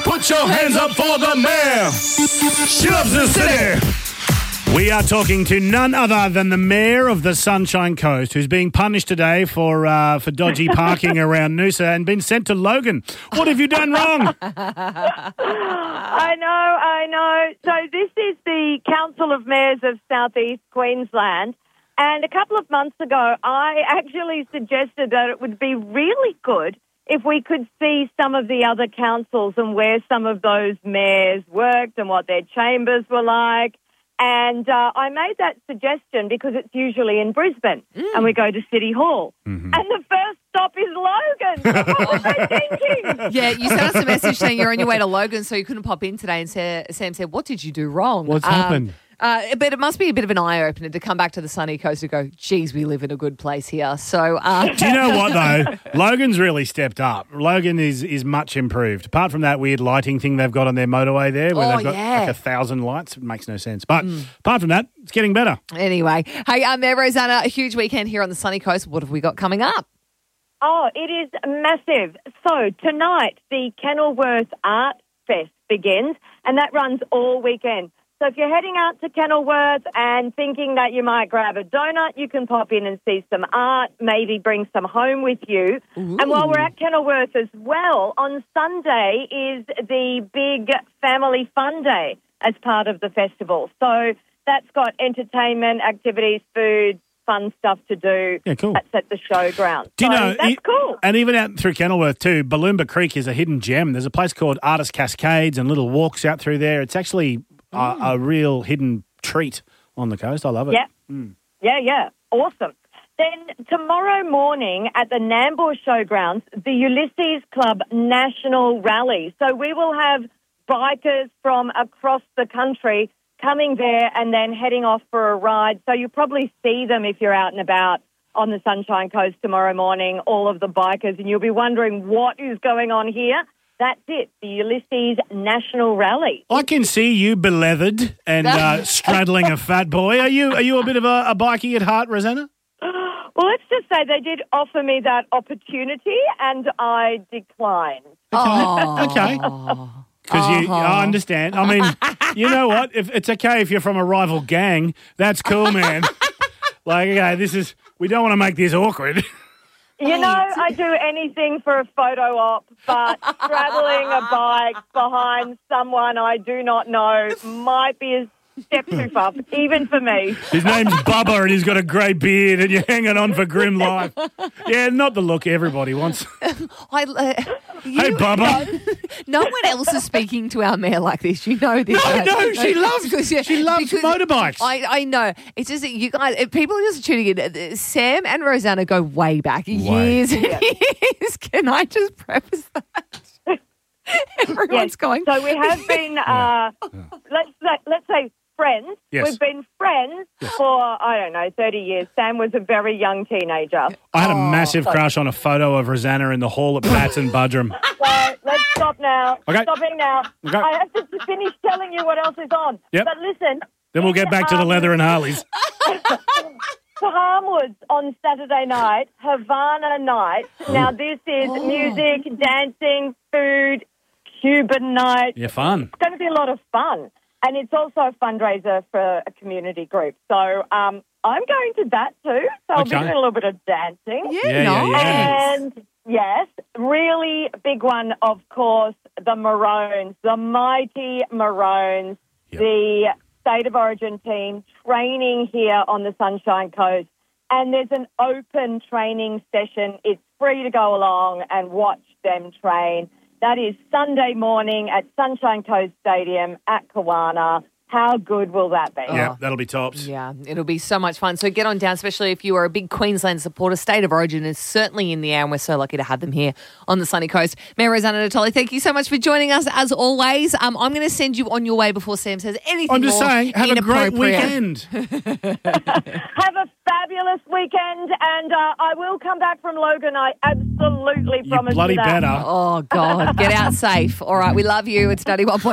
Put your hands up for the mayor. She loves the city. We are talking to none other than the mayor of the Sunshine Coast, who's being punished today for dodgy parking around Noosa and been sent to Logan. What have you done wrong? I know. So this is the Council of Mayors of South East Queensland. And a couple of months ago, I actually suggested that it would be really good if we could see some of the other councils and where some of those mayors worked and what their chambers were like. And I made that suggestion because it's usually in Brisbane and we go to City Hall. Mm-hmm. And the first stop is Logan. What was I thinking? Yeah, you sent us a message saying you're on your way to Logan, so you couldn't pop in today. And Sam said, what did you do wrong? What's happened? But it must be a bit of an eye-opener to come back to the sunny coast and go, geez, we live in a good place here. So, do you know what, though? Logan's really stepped up. Logan is much improved. Apart from that weird lighting thing they've got on their motorway there where they've got like 1,000 lights. It makes no sense. But apart from that, it's getting better. Anyway. Hey, Mayor Rosanna, a huge weekend here on the sunny coast. What have we got coming up? Oh, it is massive. So tonight, the Kenilworth Art Fest begins, and that runs all weekend. So if you're heading out to Kenilworth and thinking that you might grab a donut, you can pop in and see some art, maybe bring some home with you. Ooh. And while we're at Kenilworth as well, on Sunday is the big family fun day as part of the festival. So that's got entertainment, activities, food, fun stuff to do. Yeah, cool. That's at the showground. Do you know, that's cool. And even out through Kenilworth too, Balloomba Creek is a hidden gem. There's a place called Artist Cascades and little walks out through there. It's actually a real hidden treat on the coast. I love it. Yeah. Yeah. Awesome. Then tomorrow morning at the Nambour Showgrounds, the Ulysses Club National Rally. So we will have bikers from across the country coming there and then heading off for a ride. So you'll probably see them if you're out and about on the Sunshine Coast tomorrow morning, all of the bikers, and you'll be wondering what is going on here. That's it, the Ulysses National Rally. I can see you beleathered and straddling a fat boy. Are you a bit of a bikie at heart, Rosanna? Well, let's just say they did offer me that opportunity and I declined. Okay. Because I understand. I mean, you know what? If it's okay if you're from a rival gang, that's cool, man. Like, okay, we don't want to make this awkward. You know, I do anything for a photo op, but straddling a bike behind someone I do not know might be a step too far, even for me. His name's Bubba and he's got a grey beard and you're hanging on for grim life. Yeah, not the look everybody wants. Hey, Bubba. No one else is speaking to our mayor like this. You know this. No, she loves motorbikes. I know. It's just that you guys, people are just tuning in. Sam and Rosanna go way back. Years and years. Can I just preface that? Everyone's going. So we have been, let's say, friends. Yes. We've been friends for, 30 years. Sam was a very young teenager. I had a massive crush on a photo of Rosanna in the hall at Pat's and Budrum. So let's stop now. Okay. Stopping now. Okay. I have to finish telling you what else is on. Yep. But listen. Then we'll get back to the leather and Harleys. Harmwoods on Saturday night, Havana night. Now this is music, dancing, food, Cuban night. Yeah, fun. It's going to be a lot of fun. And it's also a fundraiser for a community group. So I'm going to that too. So I'll be doing a little bit of dancing. Yeah. And yes, really big one, of course, the Maroons, the mighty Maroons, the State of Origin team training here on the Sunshine Coast. And there's an open training session. It's free to go along and watch them train. That is Sunday morning at Sunshine Coast Stadium at Kawana. How good will that be? Yeah, that'll be tops. Yeah, it'll be so much fun. So get on down, especially if you are a big Queensland supporter. State of Origin is certainly in the air, and we're so lucky to have them here on the sunny coast. Mayor Rosanna Natoli, thank you so much for joining us as always. I'm going to send you on your way before Sam says anything. I'm just saying, have a great weekend. Have a fabulous weekend, and I will come back from Logan. I absolutely promise you that. You bloody better. Oh, God. Get out safe. All right, we love you. It's 91.9.